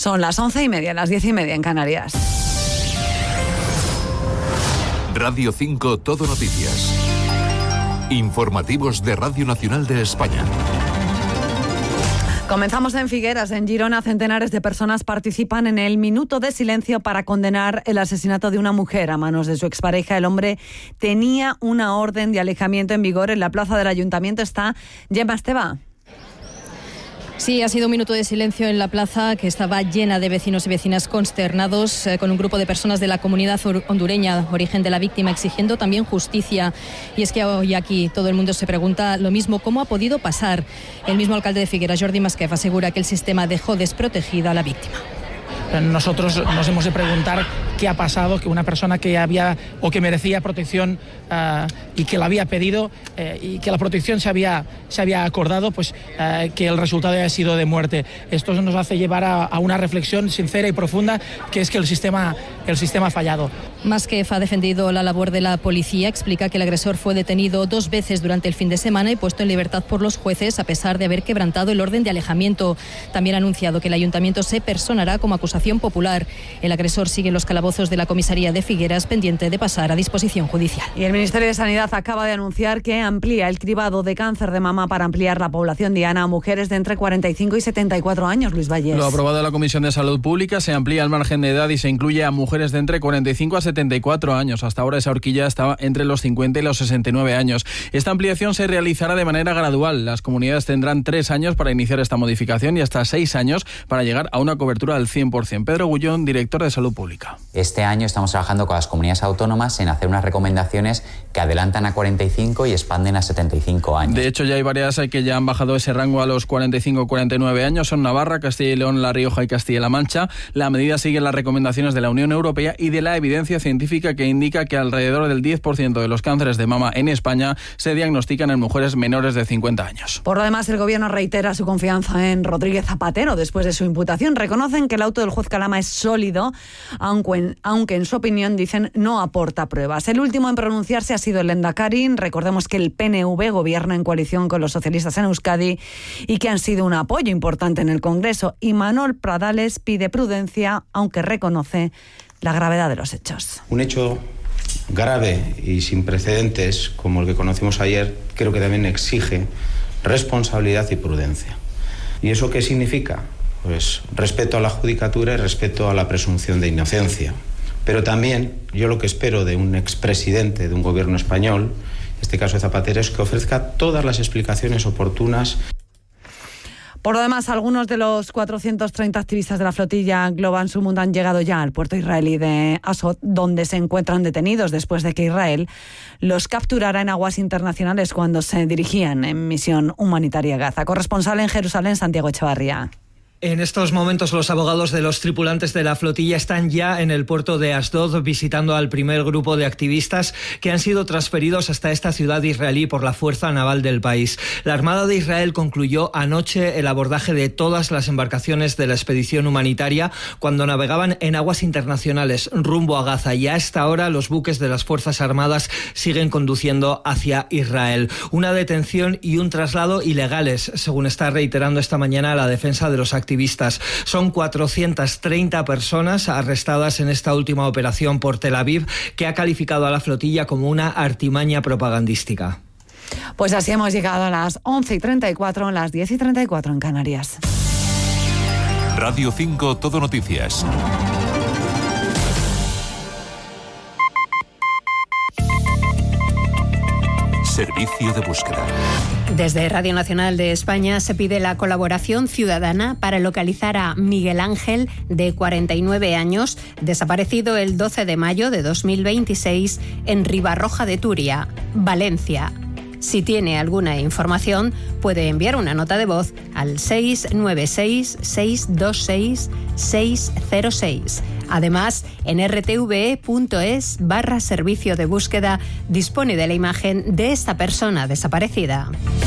Son las 11:30, las 10:30 en Canarias. Radio 5 Todo Noticias. Informativos de Radio Nacional de España. Comenzamos en Figueras, en Girona. Centenares de personas participan en el minuto de silencio para condenar el asesinato de una mujer a manos de su expareja. El hombre tenía una orden de alejamiento en vigor. En la plaza del Ayuntamiento está Gemma Esteba. Sí, ha sido un minuto de silencio en la plaza, que estaba llena de vecinos y vecinas consternados, con un grupo de personas de la comunidad hondureña, origen de la víctima, exigiendo también justicia. Y es que hoy aquí todo el mundo se pregunta lo mismo: ¿cómo ha podido pasar? El mismo alcalde de Figueras, Jordi Masquef, asegura que el sistema dejó desprotegida a la víctima. Nosotros nos hemos de preguntar qué ha pasado, que una persona que había o que merecía protección y que la había pedido y que la protección se había acordado, pues que el resultado haya sido de muerte. Esto nos hace llevar a una reflexión sincera y profunda, que es que el sistema ha fallado. Masquef ha defendido la labor de la policía. Explica que el agresor fue detenido 2 veces durante el fin de semana y puesto en libertad por los jueces, a pesar de haber quebrantado el orden de alejamiento. También ha anunciado que el ayuntamiento se personará como acusación popular. El agresor sigue en los calabozos de la comisaría de Figueras, pendiente de pasar a disposición judicial. Y el Ministerio de Sanidad acaba de anunciar que amplía el cribado de cáncer de mama para ampliar la población diana a mujeres de entre 45 y 74 años. Luis Valles. Lo aprobado la Comisión de Salud Pública: se amplía el margen de edad y se incluye a mujeres de entre 45 a 74 años. Hasta ahora esa horquilla estaba entre los 50 y los 69 años. Esta ampliación se realizará de manera gradual. Las comunidades tendrán 3 años para iniciar esta modificación y hasta 6 años para llegar a una cobertura del 100%. Pedro Gullón, director de Salud Pública. Este año estamos trabajando con las comunidades autónomas en hacer unas recomendaciones que adelantan a 45 y expanden a 75 años. De hecho, ya hay varias que ya han bajado ese rango a los 45-49 años. Son Navarra, Castilla y León, La Rioja y Castilla-La Mancha. La medida sigue las recomendaciones de la Unión Europea y de la evidencia científica, que indica que alrededor del 10% de los cánceres de mama en España se diagnostican en mujeres menores de 50 años. Por lo demás, el Gobierno reitera su confianza en Rodríguez Zapatero después de su imputación. Reconocen que el auto del juez Calama es sólido, aunque en su opinión, dicen, no aporta pruebas. El último en pronunciarse ha sido el Lehendakari. Recordemos que el PNV gobierna en coalición con los socialistas en Euskadi y que han sido un apoyo importante en el Congreso. Y Manuel Pradales pide prudencia, aunque reconoce la gravedad de los hechos. Un hecho grave y sin precedentes como el que conocimos ayer, creo que también exige responsabilidad y prudencia. ¿Y eso qué significa? Pues respeto a la judicatura y respeto a la presunción de inocencia. Pero también yo lo que espero de un expresidente de un gobierno español, en este caso de Zapatero, es que ofrezca todas las explicaciones oportunas. Por lo demás, algunos de los 430 activistas de la flotilla Global Sumud han llegado ya al puerto israelí de Asod, donde se encuentran detenidos después de que Israel los capturara en aguas internacionales cuando se dirigían en misión humanitaria a Gaza. Corresponsal en Jerusalén, Santiago Echevarría. En estos momentos los abogados de los tripulantes de la flotilla están ya en el puerto de Asdod visitando al primer grupo de activistas que han sido transferidos hasta esta ciudad israelí por la Fuerza Naval del país. La Armada de Israel concluyó anoche el abordaje de todas las embarcaciones de la expedición humanitaria cuando navegaban en aguas internacionales rumbo a Gaza, y a esta hora los buques de las Fuerzas Armadas siguen conduciendo hacia Israel. Una detención y un traslado ilegales, según está reiterando esta mañana la defensa de los activistas. Son 430 personas arrestadas en esta última operación por Tel Aviv, que ha calificado a la flotilla como una artimaña propagandística. Pues así hemos llegado a las 11:34, las 10:34 en Canarias. Radio 5 Todo Noticias. Servicio de búsqueda. Desde Radio Nacional de España se pide la colaboración ciudadana para localizar a Miguel Ángel, de 49 años, desaparecido el 12 de mayo de 2026 en Ribarroja de Turia, Valencia. Si tiene alguna información, puede enviar una nota de voz al 696-626-606. Además, en rtve.es/servicio de búsqueda dispone de la imagen de esta persona desaparecida.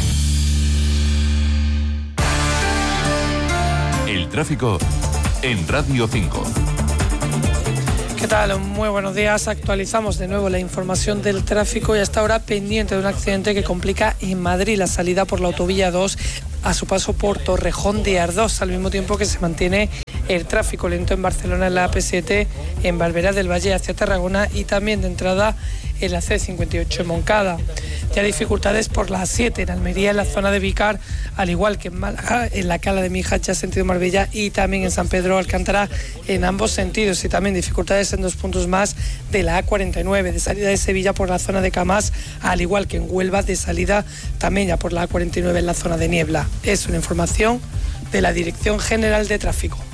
El tráfico en Radio 5. ¿Qué tal? Muy buenos días. Actualizamos de nuevo la información del tráfico y hasta ahora pendiente de un accidente que complica en Madrid la salida por la autovía 2 a su paso por Torrejón de Ardós, al mismo tiempo que se mantiene el tráfico lento en Barcelona en la AP7, en Barberá del Valle hacia Tarragona y también de entrada en la C58 en Moncada. Ya dificultades por la A7 en Almería, en la zona de Vicar, al igual que en Málaga, en la Cala de Mijacha, sentido Marbella, y también en San Pedro Alcántara, en ambos sentidos. Y también dificultades en 2 puntos más de la A49, de salida de Sevilla por la zona de Camás, al igual que en Huelva, de salida también ya por la A49 en la zona de Niebla. Es una información de la Dirección General de Tráfico.